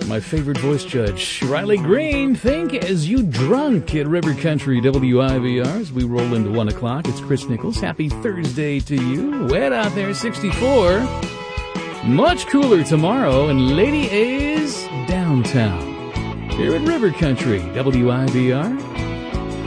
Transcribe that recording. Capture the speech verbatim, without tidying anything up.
My favorite voice judge, Riley Green. Think as you drunk at River Country W I V R as we roll into one o'clock. It's Chris Nichols. Happy Thursday to you. Wet out there, sixty-four. Much cooler tomorrow in Lady A's downtown. Here at River Country W I V R.